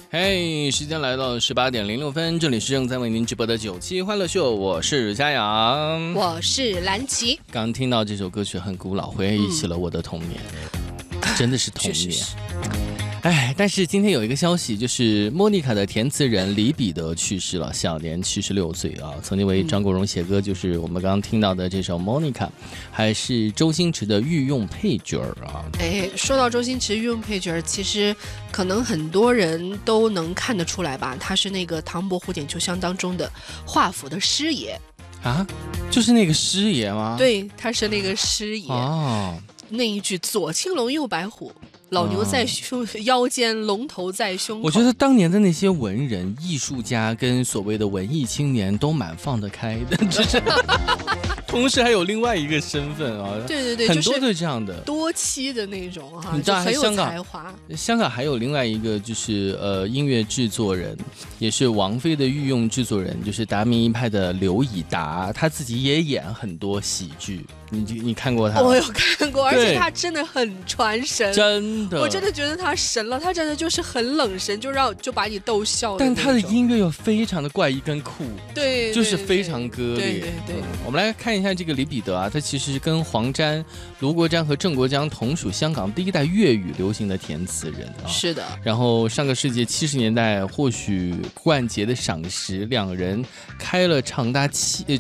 嘿，时间来到18:06，这里是正在为您直播的9期欢乐秀，我是嘉阳， 我是蓝琪。 刚听到这首歌曲很古老，回忆起了我的童年，真的是童年。哎，但是今天有一个消息，就是莫妮卡的填词人李彼得去世了，享年76岁啊。曾经为张国荣写歌，就是我们刚刚听到的这首《莫妮卡》，还是周星驰的御用配角啊。 哎，说到周星驰御用配角，其实可能很多人都能看得出来吧，他是那个《唐伯虎点秋香》当中的华府的师爷啊，就是那个师爷吗？ 对，他是那个师爷。 哦， 那一句左青龙右白虎，老牛在腰间，龙头在胸口。 我觉得当年的那些文人、艺术家跟所谓的文艺青年都蛮放得开的，只是同时还有另外一个身份啊。 对对对， 很多都是这样的， 多妻的那种哈， 你知道很有才华。 香港还有另外一个就是音乐制作人，也是王菲的御用制作人，就是达明一派的刘以达，他自己也演很多喜剧。你看过他？ 我有看过，而且他真的很传神， 真的， 我真的觉得他神了，他真的就是很冷神，就把你逗笑的。 但他的音乐又非常的怪异跟酷， 对， 就是非常割裂。 对， 我们来看一下这个李彼得啊，他其实跟黄沾、卢国沾和郑国江同属香港第一代粤语流行的填词人啊。 是的。 然后上个世纪70年代获取冠杰的赏识，两人展开了长达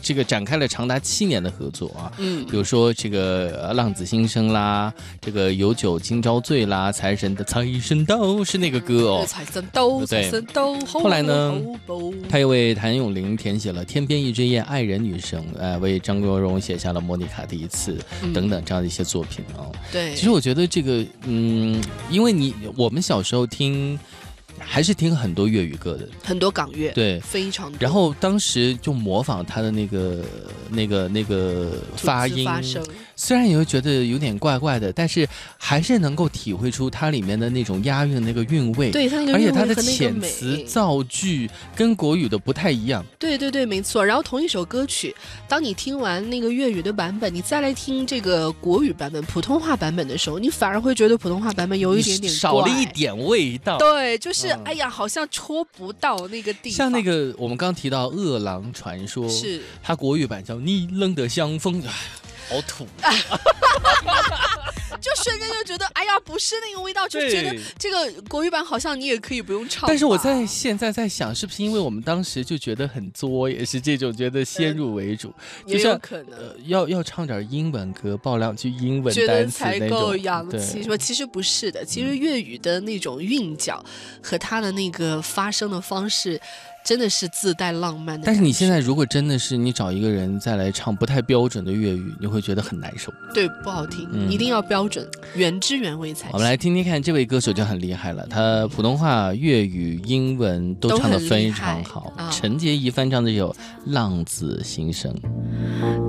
7年的合作啊。比如说这个浪子心声啦，这个有酒今朝醉啦，财神的财神到是那个歌哦， 财神到，财神到。 后来呢，他又为谭咏麟填写了《天边一只燕》，爱人女生，为张国荣写下了《莫妮卡》第一次等等这样的一些作品哦。 对， 其实我觉得这个因为我们小时候还是听很多粤语歌的， 很多港乐， 对， 非常多。 然后当时就模仿他的那个发音，虽然也会觉得有点怪怪的，但是还是能够体会出它里面的那种押韵的那个韵味。 对，它那个而且它的遣词造句跟国语的不太一样。 对，没错。然后同一首歌曲，当你听完那个粤语的版本，你再来听这个国语版本、普通话版本的时候，你反而会觉得普通话版本有一点点少了一点味道。 对，就是哎呀，好像戳不到那个地方。 像那个我们刚提到《饿狼传说》， 是它国语版叫《你冷的像风》，好土。 就瞬间就觉得，哎呀，不是那个味道，就觉得这个国语版好像你也可以不用唱。 但是我现在在想，是不是因为我们当时就觉得很作，也是这种觉得先入为主， 也有可能要唱点英文歌，爆两句英文单词那种， 觉得才够洋气。说其实不是的，其实粤语的那种韵脚和它的那个发声的方式，真的是自带浪漫的。 但是你现在如果真的是你找一个人再来唱不太标准的粤语，你会觉得很难受。 对，不好听，一定要标准，原汁原味才行。 我们来听听看，这位歌手就很厉害了，他普通话、粤语、英文都唱得非常好。陈洁仪翻唱的有《浪子心声》。